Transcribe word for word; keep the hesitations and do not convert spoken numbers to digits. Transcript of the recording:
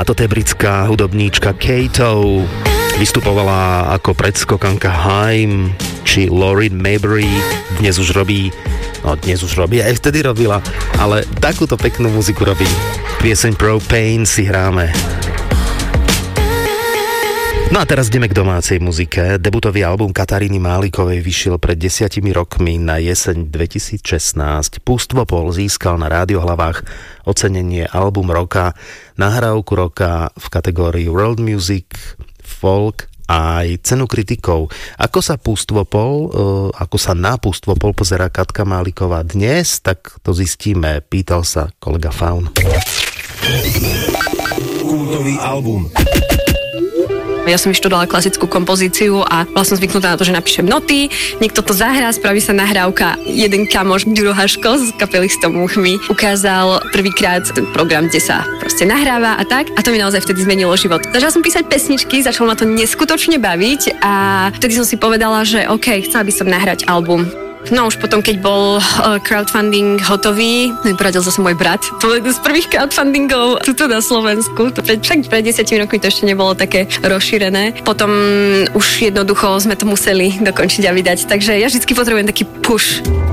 A toto je britská hudobníčka Kato. Vystupovala ako predskokanka Haim či Lauren Mayberry. Dnes už robí, no dnes už robí, aj vtedy robila, ale takúto peknú muziku robí. Pieseň Propane si hráme. No a teraz ideme k domácej muzike. Debutový album Kataríny Málikovej vyšiel pred desiatimi rokmi na jeseň dvetisícšestnásť. Pustvopol získal na Rádiohlavách ocenenie Album roka, nahrávku roka v kategórii World Music, Folk a aj cenu kritikov. Ako sa Pustvopol, ako sa na Pustvopol pozerá Katka Máliková dnes, tak to zistíme. Pýtal sa kolega Faun. Kultový album. Ja som vyštudovala klasickú kompozíciu a bola som zvyknutá na to, že napíšem noty, niekto to zahrá, spraví sa nahrávka. Jeden kamoš, Ďuro Haško z kapely sto much mi ukázal prvýkrát ten program, kde sa proste nahráva a tak. A to mi naozaj vtedy zmenilo život. Začala som písať pesničky, začalo ma to neskutočne baviť a vtedy som si povedala, že OK, chcela by som nahrať album. No už potom, keď bol uh, crowdfunding hotový, mi poradil zase môj brat. To bol jeden z prvých crowdfundingov tuto na Slovensku. To pred, však pred desiatimi rokmi to ešte nebolo také rozšírené. Potom už jednoducho sme to museli dokončiť a vydať. Takže ja vždycky potrebujem taký push.